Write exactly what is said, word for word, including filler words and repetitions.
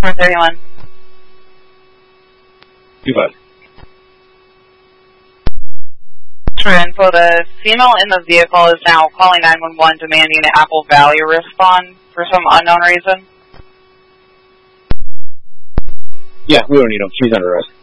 four thirty-one. You bet. For info, the female in the vehicle is now calling nine one one demanding an Apple Valley respond for some unknown reason. Yeah, we don't need them. She's under arrest.